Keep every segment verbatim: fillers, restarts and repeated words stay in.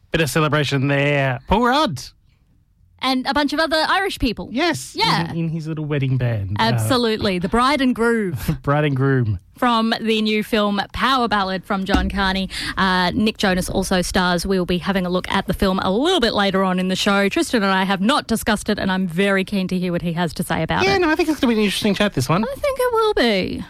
Bit of celebration there. Paul Rudd. And a bunch of other Irish people. Yes. Yeah. In, in his little wedding band. Absolutely. Uh, the Bride and Groove. Bride and Groom. From the new film Power Ballad from John Carney. Uh, Nick Jonas also stars. We'll be having a look at the film a little bit later on in the show. Tristan and I have not discussed it, and I'm very keen to hear what he has to say about yeah, it. Yeah, no, I think it's going to be an interesting chat, this one. I think it will be.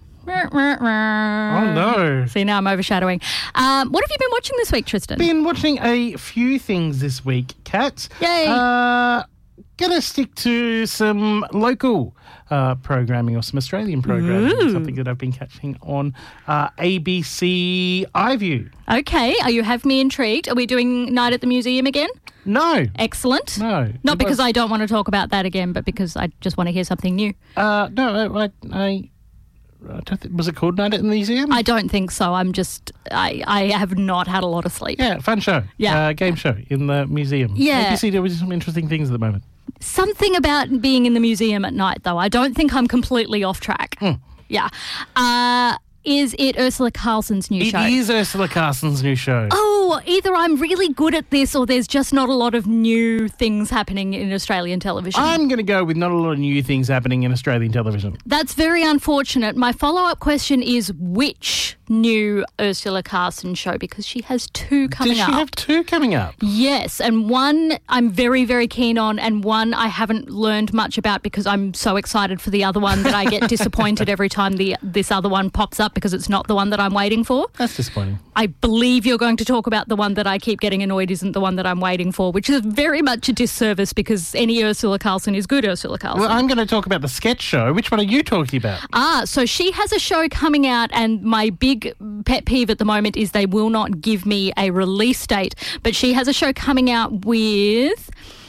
Oh, no. See, now I'm overshadowing. Um, what have you been watching this week, Tristan? Been watching a few things this week, Kat. Yay. Uh, gonna stick to some local uh, programming or some Australian programming, Ooh. something that I've been catching on uh, A B C iView. Okay, oh, you have me intrigued. Are we doing Night at the Museum again? No. Excellent. No. Not because was... I don't want to talk about that again, but because I just want to hear something new. Uh, no, I... I I don't think, was it called Night at the Museum? I don't think so. I'm just, I, I have not had a lot of sleep. Yeah, fun show. Yeah. Uh, game show in the museum. Yeah. A B C doing some interesting things at the moment. Something about being in the museum at night, though. I don't think I'm completely off track. Mm. Yeah. Uh, is it Ursula Carlson's new it show? It is Ursula Carlson's new show. Oh, either I'm really good at this or there's just not a lot of new things happening in Australian television. I'm going to go with not a lot of new things happening in Australian television. That's very unfortunate. My follow-up question is which new Ursula Carlson show, because she has two coming up. Does she up. have two coming up? Yes, and one I'm very, very keen on, and one I haven't learned much about because I'm so excited for the other one that I get disappointed every time the this other one pops up because it's not the one that I'm waiting for. That's disappointing. I believe you're going to talk about the one that I keep getting annoyed isn't the one that I'm waiting for, which is very much a disservice because any Ursula Carlson is good Ursula Carlson. Well, I'm going to talk about the sketch show. Which one are you talking about? Ah, so she has a show coming out, and my big pet peeve at the moment is they will not give me a release date, but she has a show coming out with...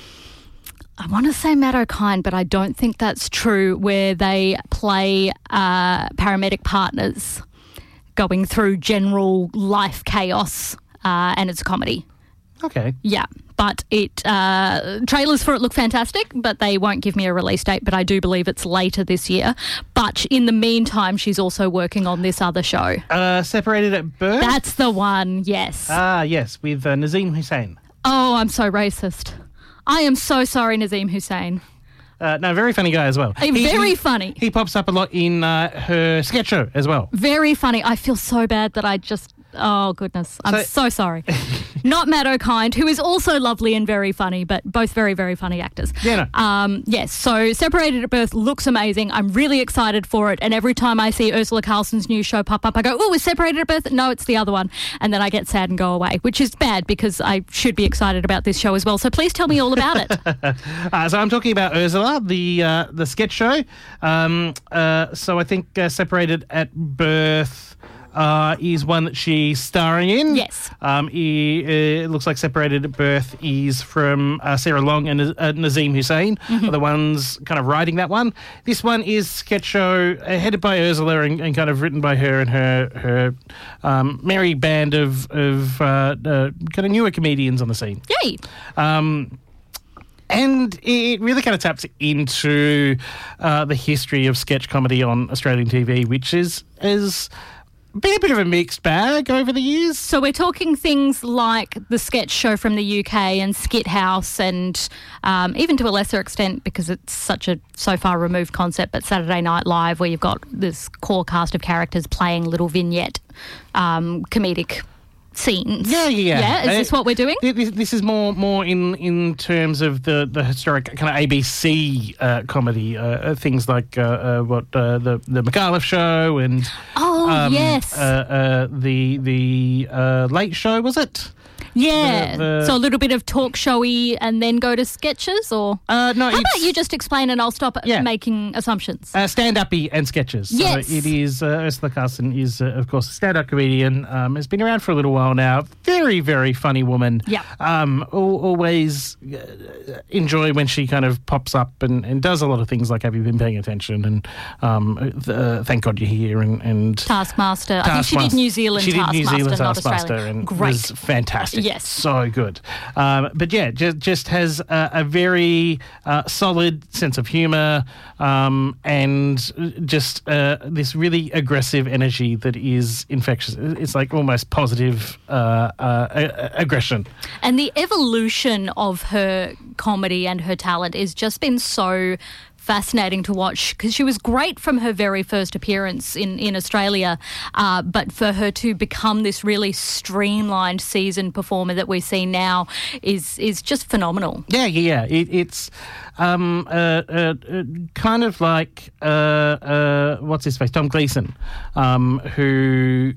I want to say Matt O'Kine, but I don't think that's true, where they play uh, paramedic partners going through general life chaos, uh, and it's a comedy. Okay. Yeah, but it uh, trailers for it look fantastic, but they won't give me a release date, but I do believe it's later this year. But in the meantime, she's also working on this other show. Uh, Separated at Birth? That's the one, yes. Ah, yes, with uh, Nazim Hussain. Oh, I'm so racist. I am so sorry, Nazim Hussain. Uh, no, very funny guy as well. He, very he, funny. He pops up a lot in uh, her sketch show as well. Very funny. I feel so bad that I just... Oh, goodness. I'm so, so sorry. Not Matt O'Kine, who is also lovely and very funny, but both very, very funny actors. Yeah, no. Um, yes, so Separated at Birth looks amazing. I'm really excited for it. And every time I see Ursula Carlson's new show pop up, I go, oh, we're Separated at Birth? No, it's the other one. And then I get sad and go away, which is bad because I should be excited about this show as well. So please tell me all about it. uh, so I'm talking about Ursula, the uh, the sketch show. Um, uh, so I think uh, Separated at Birth... Uh, is one that she's starring in. Yes. Um, he, uh, it looks like Separated at Birth is from uh, Sarah Long and uh, Nazim Hussain, mm-hmm. are the ones kind of writing that one. This one is sketch show uh, headed by Ursula and, and kind of written by her and her her um, merry band of, of uh, uh, kind of newer comedians on the scene. Yay! Um, And it really kind of taps into uh, the history of sketch comedy on Australian T V, which is is... been a bit of a mixed bag over the years. So we're talking things like the sketch show from the U K and Skit House and um, even to a lesser extent, because it's such a so far removed concept, but Saturday Night Live, where you've got this core cast of characters playing little vignette um, comedic scenes. Yeah, yeah. Yeah, is uh, this what we're doing? This, this is more more in, in terms of the, the historic kind of A B C uh, comedy, uh, things like uh, uh, what uh, the the McAuliffe Show and oh um, yes, uh, uh, the the uh, Late Show, was it? Yeah, the, the, so a little bit of talk showy and then go to sketches, or uh, no? How about you just explain and I'll stop yeah. making assumptions. Uh, stand-uppy and sketches. Yes, so it is. Uh, Ursula Carlson is, uh, of course, a stand-up comedian. Um, has been around for a little while now. Very, very funny woman. Yeah. Um, always uh, enjoy when she kind of pops up and, and does a lot of things like Have You Been Paying Attention and um, uh, Thank God You're Here and, and Taskmaster. Taskmaster. I think she did New Zealand she Taskmaster, did New Zealand not Taskmaster, Australia. and Great. was fantastic. Yes. So good. Um, but yeah, just, just has a, a very uh, solid sense of humour um, and just uh, this really aggressive energy that is infectious. It's like almost positive uh, uh, a- aggression. And the evolution of her comedy and her talent has just been so fascinating to watch, because she was great from her very first appearance in, in Australia, uh, but for her to become this really streamlined, seasoned performer that we see now is is just phenomenal. Yeah, yeah, yeah. It, it's um, uh, uh, uh, kind of like, uh, uh, what's his face, Tom Gleeson, um, who...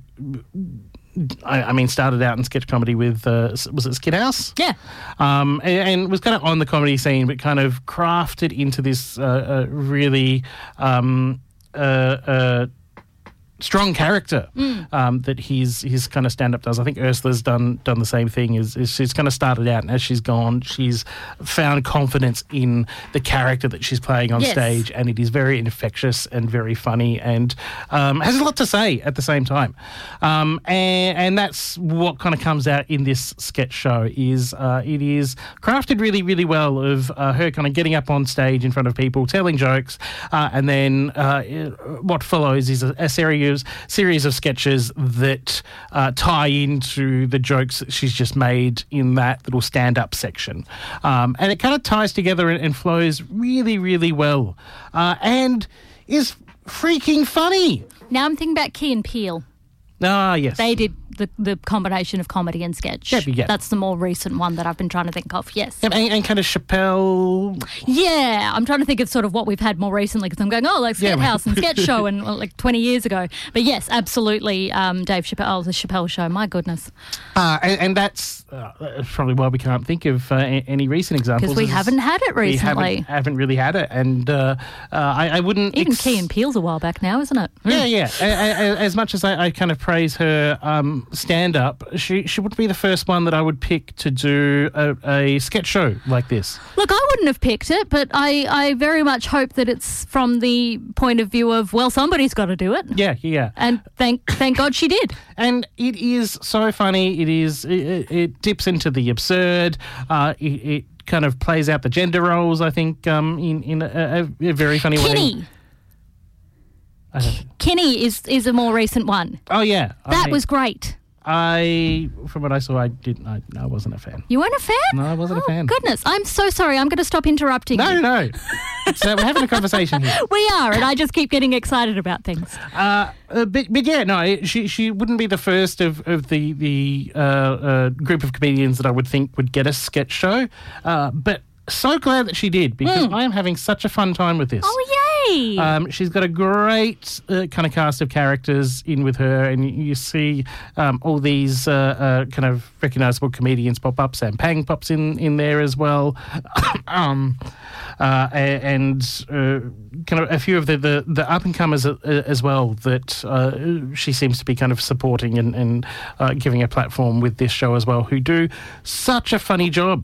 I, I mean, started out in sketch comedy with, uh, was it Skid House? Yeah. Um, and, and was kind of on the comedy scene, but kind of crafted into this uh, uh, really um, uh, uh, strong character mm. um, that his his kind of stand-up does. I think Ursula's done done the same thing. Is, is she's kind of started out, and as she's gone, she's found confidence in the character that she's playing on yes. stage, and it is very infectious and very funny, and um, has a lot to say at the same time. Um, and, and that's what kind of comes out in this sketch show. Is uh, it is crafted really, really well of uh, her kind of getting up on stage in front of people, telling jokes, uh, and then uh, what follows is a, a series series of sketches that uh, tie into the jokes that she's just made in that little stand-up section. Um, and it kind of ties together and, and flows really, really well. Uh, and is freaking funny. Now I'm thinking about Key and Peele. Ah, yes. They did the, the combination of comedy and sketch. Yep, yep. That's the more recent one that I've been trying to think of, yes. Yep, and, and kind of Chappelle. Yeah, I'm trying to think of sort of what we've had more recently, because I'm going, oh, like Sketch Yeah. House and Sketch Show and well, like twenty years ago. But yes, absolutely, um, Dave Chappelle, the Chappelle Show, my goodness. Uh, and, and that's uh, probably why we can't think of uh, a- any recent examples. Because we is haven't had it We recently. haven't, haven't really had it. And uh, uh, I, I wouldn't... Even ex- Key and Peele's a while back now, isn't it? Yeah, yeah. A- a- As much as I, I kind of praise her um, stand-up, she she would be the first one that I would pick to do a, a sketch show like this. Look, I wouldn't have picked it, but I, I very much hope that it's from the point of view of, well, somebody's got to do it. Yeah, yeah. And thank thank God she did. And it is so funny. It is. It, it dips into the absurd. Uh, it, it kind of plays out the gender roles, I think, um, in, in a, a, a very funny Kinney. way. I don't, Kinney is, is a more recent one. oh, yeah. That I, was great. I, from what I saw, I didn't. I, I wasn't a fan. You weren't a fan? No, I wasn't oh, a fan. Goodness, I'm so sorry. I'm going to stop interrupting No, you. no. So we're having a conversation here. We are, and I just keep getting excited about things. Uh, uh, but, but yeah, no, it- she she wouldn't be the first of, of the, the uh, uh, group of comedians that I would think would get a sketch show. Uh, but so glad that she did, because Mm. I am having such a fun time with this. Oh, yay! Um, she's got a great uh, kind of cast of characters in with her, and you, you see um, all these uh, uh, kind of recognisable comedians pop up. Sam Pang pops in, in there as well. um, uh, a- and uh, kind of a few of the, the, the up-and-comers uh, as well that uh, she seems to be kind of supporting and, and uh, giving a platform with this show as well, who do such a funny job.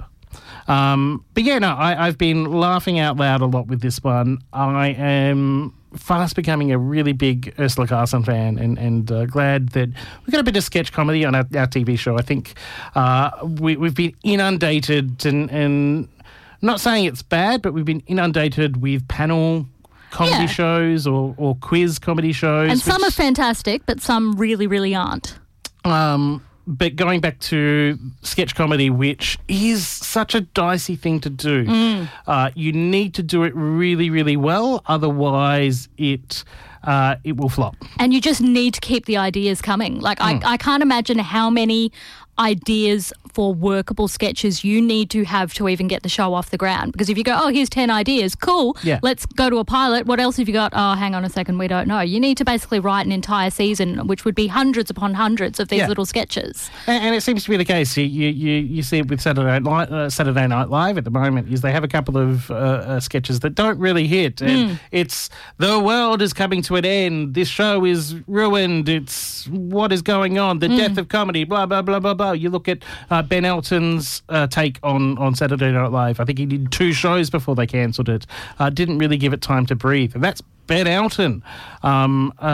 Um, but yeah, no, I, I've been laughing out loud a lot with this one. I am fast becoming a really big Ursula Carson fan, and, and uh, glad that we've got a bit of sketch comedy on our, our T V show. I think uh, we, we've been inundated, and, and not saying it's bad, but we've been inundated with panel comedy Yeah. shows or, or quiz comedy shows. and some which- are fantastic, but some really, really aren't. Um, but going back to sketch comedy, which is such a dicey thing to do, Mm. uh, you need to do it really, really well. Otherwise, it uh, it will flop. And you just need to keep the ideas coming. Like, Mm. I, I can't imagine how many ideas for workable sketches you need to have to even get the show off the ground. Because if you go, oh, here's ten ideas, cool, Yeah. let's go to a pilot. What else have you got? Oh, hang on a second, we don't know. You need to basically write an entire season, which would be hundreds upon hundreds of these Yeah. little sketches. And, and it seems to be the case. You you, you, you see it with Saturday Night, uh, Saturday Night Live at the moment. Is they have a couple of uh, uh, sketches that don't really hit, and Mm. it's the world is coming to an end. This show is ruined. It's what is going on. The Mm. death of comedy. Blah blah blah blah blah. You look at uh, Ben Elton's uh, take on on Saturday Night Live. I think he did two shows before they cancelled it. Uh, didn't really give it time to breathe, and that's Ben Elton. Um, uh,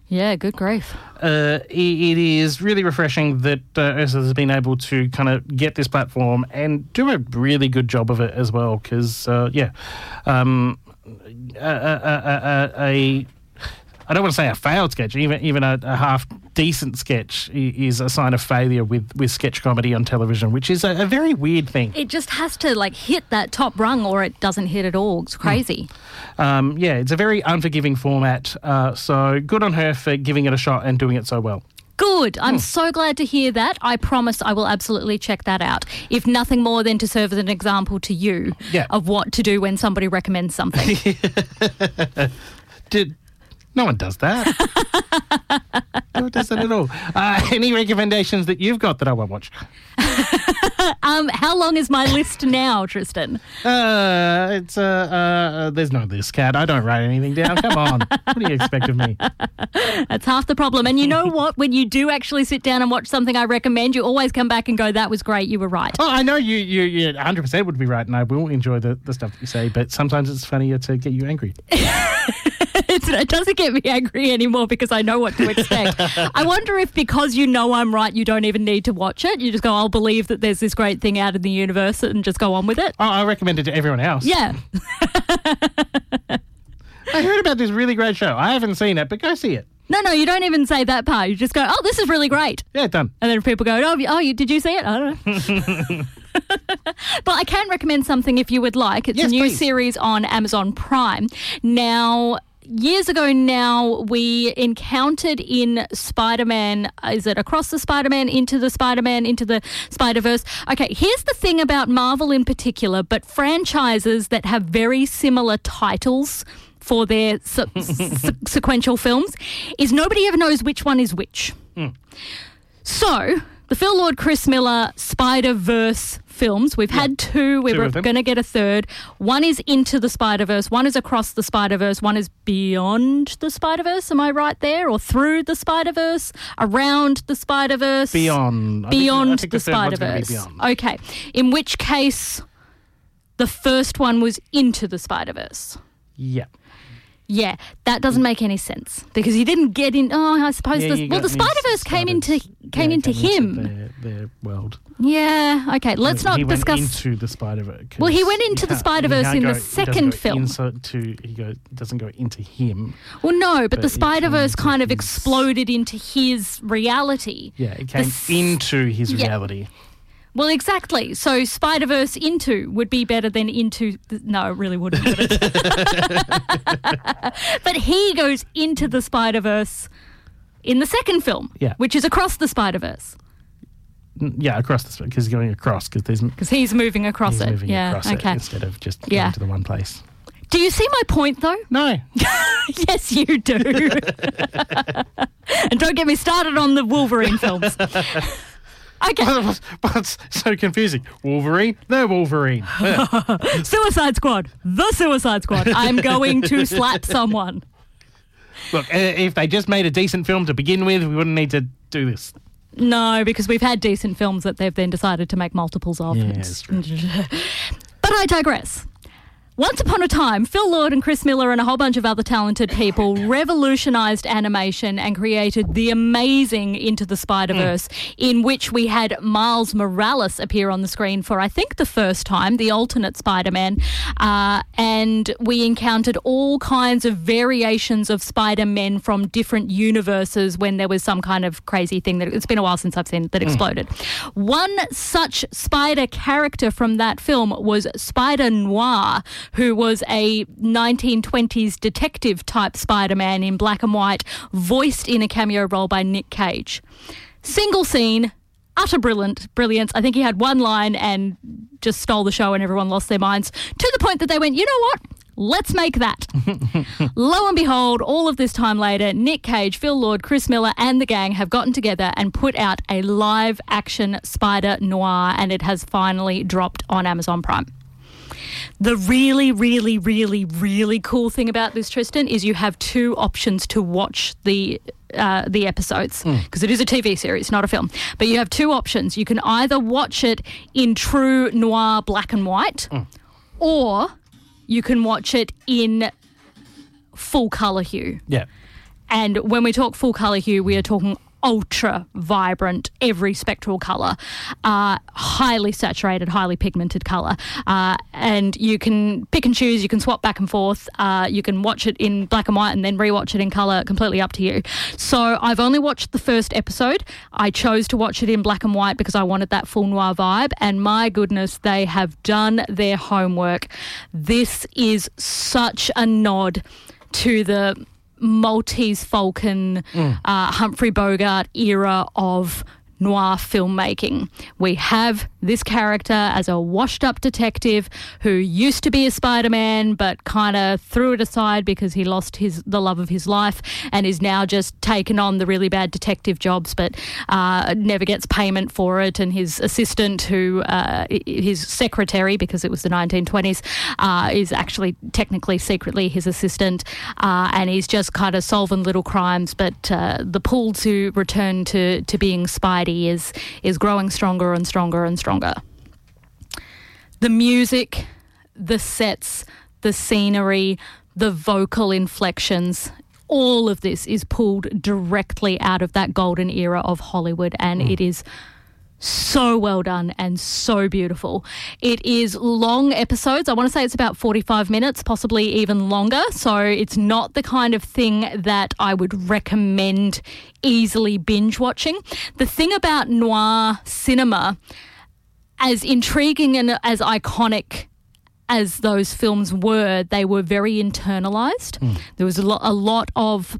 Yeah, good grief. Uh, it, it is really refreshing that uh, Ursula has been able to kind of get this platform and do a really good job of it as well. Because, uh, yeah, um, a, a, a, a I don't want to say a failed sketch, even even a, a half decent sketch is a sign of failure with, with sketch comedy on television, which is a, a very weird thing. It just has to like hit that top rung or it doesn't hit at all. It's crazy. Mm. Um, yeah, it's a very unforgiving format. Uh, so good on her for giving it a shot and doing it so well. Good. I'm Mm. so glad to hear that. I promise I will absolutely check that out. If nothing more than to serve as an example to you Yeah. of what to do when somebody recommends something. Did... No one does that. No one does that at all. Uh, any recommendations that you've got that I won't watch? um, how long is my list now, Tristan? Uh, it's uh, uh, there's no list, Kat. I don't write anything down. Come on. What do you expect of me? That's half the problem. And you know what? When you do actually sit down and watch something I recommend, you always come back and go, that was great, you were right. Oh, I know you, you, you one hundred percent would be right, and I will enjoy the, the stuff that you say, but sometimes it's funnier to get you angry. It's, it doesn't get me angry anymore because I know what to expect. I wonder if because you know I'm right, you don't even need to watch it. You just go, I'll believe that there's this great thing out in the universe and just go on with it. Oh, I recommend it to everyone else. Yeah. I heard about this really great show. I haven't seen it, but go see it. No, no, you don't even say that part. You just go, oh, this is really great. Yeah, done. And then people go, oh, oh you, did you see it? I don't know. But I can recommend something if you would like. It's Yes, a new please. series on Amazon Prime. Now, years ago now, we encountered in Spider-Man, is it Across the Spider-Man, Into the Spider-Man, Into the Spider-Verse? Okay, here's the thing about Marvel in particular, but franchises that have very similar titles for their se- se- sequential films, is nobody ever knows which one is which. Mm. So, the Phil Lord, Chris Miller Spider-Verse films, we've had two, we Two were of them. going to get a third. One is Into the Spider-Verse, one is Across the Spider-Verse, one is Beyond the Spider-Verse, am I right there? Or Through the Spider-Verse, Around the Spider-Verse? Beyond. I think- Beyond I think the third one's gonna be Spider-Verse. Beyond. Okay, in which case the first one was Into the Spider-Verse. Yeah. Yeah, that doesn't make any sense because he didn't get in. Oh, I suppose Yeah, the you well, got- the Spider Verse he came into started- came yeah, into him. their, their world. Yeah, okay. Let's he not went discuss. into the Spider-Verse. Well, he went into the Spider-Verse in the second film. Into, he go, doesn't go into him. Well, no, but, But the it Spider Verse came kind of into his- exploded into his reality. Yeah, it came s- into his yeah. reality. Well, exactly. So Spider Verse into would be better than into. The, no, it really wouldn't. Would it? But he goes into the Spider Verse in the second film, Yeah. which is Across the Spider Verse. N- Yeah, across the because he's going across because there's Because he's moving across he's it. moving yeah. across okay. it instead of just Yeah. going to the one place. Do you see my point, though? No. Yes, you do. And don't get me started on the Wolverine films. Okay. What's, what's so confusing? Wolverine? The Wolverine. Yeah. Suicide Squad. The Suicide Squad. I'm going to slap someone. Look, uh, if they just made a decent film to begin with, we wouldn't need to do this. No, because we've had decent films that they've then decided to make multiples of. Yeah, It's- that's true. But I digress. Once upon a time, Phil Lord and Chris Miller and a whole bunch of other talented people revolutionised animation and created the amazing Into the Spider-Verse, mm. in which we had Miles Morales appear on the screen for, I think, the first time, the alternate Spider-Man, uh, and we encountered all kinds of variations of Spider-Men from different universes when there was some kind of crazy thing that, it's been a while since I've seen it, that mm. exploded. One such Spider character from that film was Spider-Noir, who was a nineteen twenties detective-type Spider-Man in black and white, voiced in a cameo role by Nick Cage. Single scene, utter brilliant, brilliance. I think he had one line and just stole the show and everyone lost their minds, to the point that they went, you know what? Let's make that. Lo and behold, all of this time later, Nick Cage, Phil Lord, Chris Miller and the gang have gotten together and put out a live-action Spider-Noir, and it has finally dropped on Amazon Prime. The really, really, really, really cool thing about this, Tristan, is you have two options to watch the uh, the episodes, because mm. it is a T V series, not a film. But you have two options. You can either watch it in true noir black and white, mm. or you can watch it in full colour hue. Yeah. and when we talk full colour hue, we are talking ultra vibrant, every spectral colour, uh, highly saturated, highly pigmented colour. Uh, and you can pick and choose, you can swap back and forth, uh, you can watch it in black and white and then rewatch it in colour, completely up to you. So I've only watched the first episode. I chose to watch it in black and white because I wanted that full noir vibe, and my goodness, they have done their homework. This is such a nod to the Maltese Falcon, mm. uh, Humphrey Bogart era of noir filmmaking. We have this character as a washed-up detective who used to be a Spider-Man but kind of threw it aside because he lost his the love of his life and is now just taken on the really bad detective jobs but uh, never gets payment for it. And his assistant, who uh, his secretary, because it was the nineteen twenties, uh, is actually technically secretly his assistant, uh, and he's just kind of solving little crimes. But uh, the pull to return to, to being Spidey is is growing stronger and stronger and stronger. The music, the sets, the scenery, the vocal inflections, all of this is pulled directly out of that golden era of Hollywood, and mm. it is so well done and so beautiful. It is long episodes. I want to say it's about forty-five minutes, possibly even longer. So it's not the kind of thing that I would recommend easily binge watching. The thing about noir cinema, as intriguing and as iconic as those films were, they were very internalised. Mm. There was a lot, a lot of,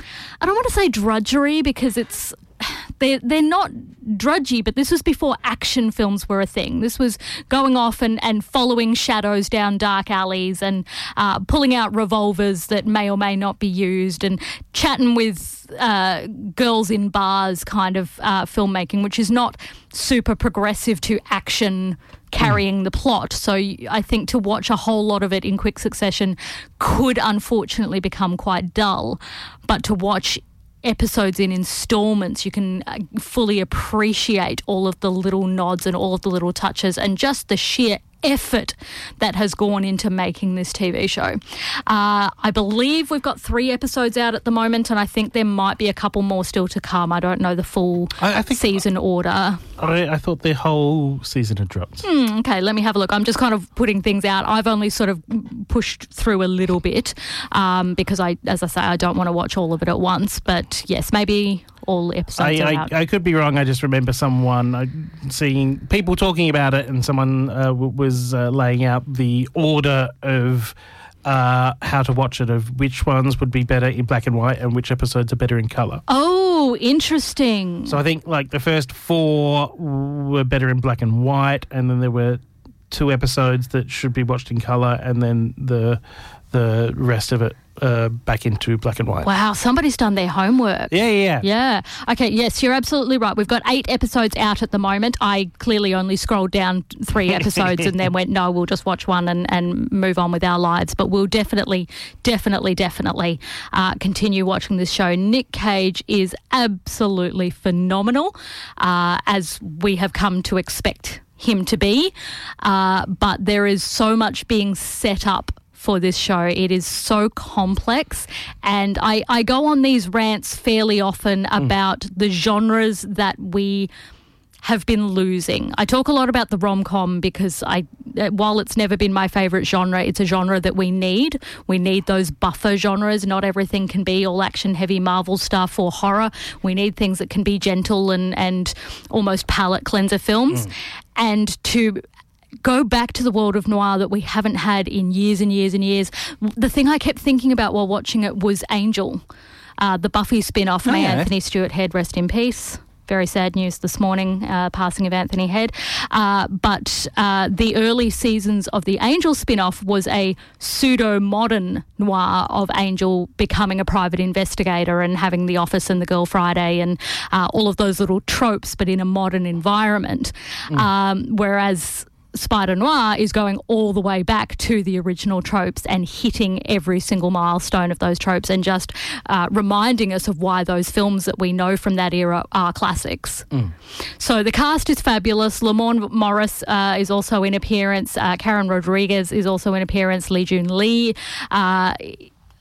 I don't want to say drudgery because it's, They're, they're not drudgy, but this was before action films were a thing. This was going off and, and following shadows down dark alleys and uh, pulling out revolvers that may or may not be used and chatting with uh, girls in bars kind of uh, filmmaking, which is not super progressive to action carrying mm. the plot. So I think to watch a whole lot of it in quick succession could unfortunately become quite dull. But to watch episodes in installments, you can fully appreciate all of the little nods and all of the little touches and just the sheer effort that has gone into making this T V show. Uh, I believe we've got three episodes out at the moment, and I think there might be a couple more still to come. I don't know the full I, I think season order. I, I thought the whole season had dropped. Hmm, okay, let me have a look. I'm just kind of putting things out. I've only sort of pushed through a little bit um, because, I, as I say, I don't want to watch all of it at once. But yes, maybe all episodes I, are I, out. I could be wrong. I just remember someone uh, seeing people talking about it, and someone uh, w- was uh, laying out the order of uh, how to watch it, of which ones would be better in black and white and which episodes are better in colour. Oh, interesting. So I think like the first four were better in black and white, and then there were two episodes that should be watched in colour, and then the the rest of it uh, back into black and white. Wow, somebody's done their homework. Yeah, yeah, yeah. Okay, yes, you're absolutely right. We've got eight episodes out at the moment. I clearly only scrolled down three episodes and then went, no, we'll just watch one and, and move on with our lives. But we'll definitely, definitely, definitely uh, continue watching this show. Nick Cage is absolutely phenomenal, uh, as we have come to expect him to be. Uh, but there is so much being set up for this show. It is so complex, and I, I go on these rants fairly often about mm. the genres that we have been losing. I talk a lot about the rom-com because I, while it's never been my favourite genre, it's a genre that we need. We need those buffer genres. Not everything can be all action-heavy Marvel stuff or horror. We need things that can be gentle and, and almost palate cleanser films. Mm. And to go back to the world of noir that we haven't had in years and years and years. The thing I kept thinking about while watching it was Angel, uh, the Buffy spin-off. Oh, May yeah. Anthony Stewart Head, rest in peace. Very sad news this morning, uh, passing of Anthony Head. Uh, but uh, the early seasons of the Angel spin-off was a pseudo-modern noir of Angel becoming a private investigator and having the office and the Girl Friday and uh, all of those little tropes, but in a modern environment. Mm. Um, whereas Spider Noir is going all the way back to the original tropes and hitting every single milestone of those tropes and just uh, reminding us of why those films that we know from that era are classics. Mm. So the cast is fabulous. Lamorne Morris uh, is also in appearance. Uh, Karen Rodriguez is also in appearance. Lee Jun Lee. Uh,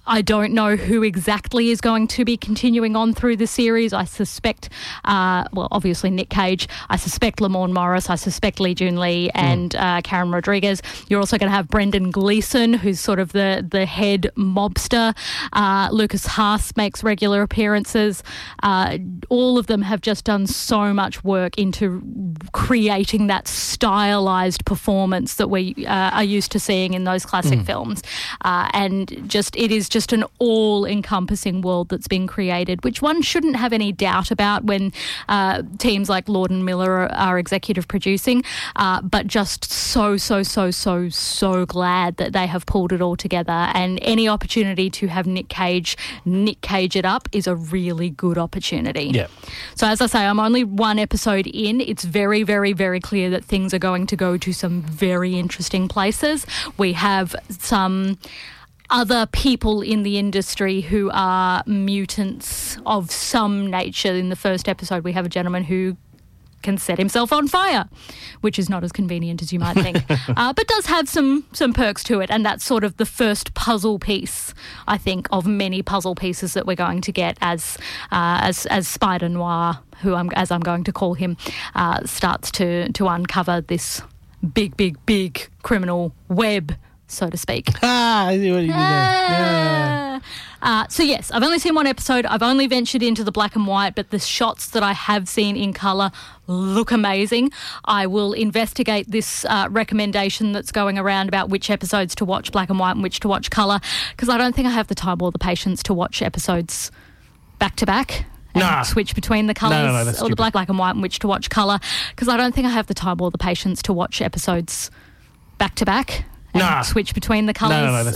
I don't know who exactly is going to be continuing on through the series. I suspect, uh, well, obviously Nick Cage. I suspect Lamorne Morris. I suspect Lee Jun Lee and mm. uh, Karen Rodriguez. You're also going to have Brendan Gleeson, who's sort of the, the head mobster. Uh, Lucas Haas makes regular appearances. Uh, all of them have just done so much work into creating that stylized performance that we uh, are used to seeing in those classic mm. films. Uh, and just it is just an all-encompassing world that's been created, which one shouldn't have any doubt about when uh, teams like Lord and Miller are, are executive producing, uh, but just so, so, so, so, so glad that they have pulled it all together. And any opportunity to have Nick Cage, Nick Cage it up is a really good opportunity. Yeah. So as I say, I'm only one episode in. It's very, very, very clear that things are going to go to some very interesting places. We have some other people in the industry who are mutants of some nature. In the first episode, we have a gentleman who can set himself on fire, which is not as convenient as you might think, uh, but does have some some perks to it. And that's sort of the first puzzle piece, I think, of many puzzle pieces that we're going to get as uh, as as Spider Noir, who I'm as I'm going to call him, uh, starts to to uncover this big, big, big criminal web, so to speak. Ah, I see what you did there. Yeah. Uh, so yes, I've only seen one episode. I've only ventured into the black and white, but the shots that I have seen in colour look amazing. I will investigate this uh, recommendation that's going around about which episodes to watch black and white and which to watch colour, because I don't think I have the time or the patience to watch episodes back to back. And nah. switch between the colours no, no, no, or stupid. the black, black and white and which to watch colour, because I don't think I have the time or the patience to watch episodes back to back. And nah. switch between the colours no, no, no,